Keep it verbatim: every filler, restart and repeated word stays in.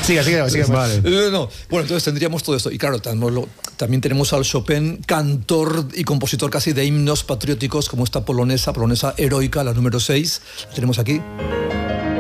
Siga, siga, siga. Vale. No, no. Bueno, entonces tendríamos todo esto. Y claro, tenemos lo, también tenemos al Chopin, cantor y compositor casi de himnos patrióticos, como esta polonesa, polonesa heroica, la número seis. La tenemos aquí.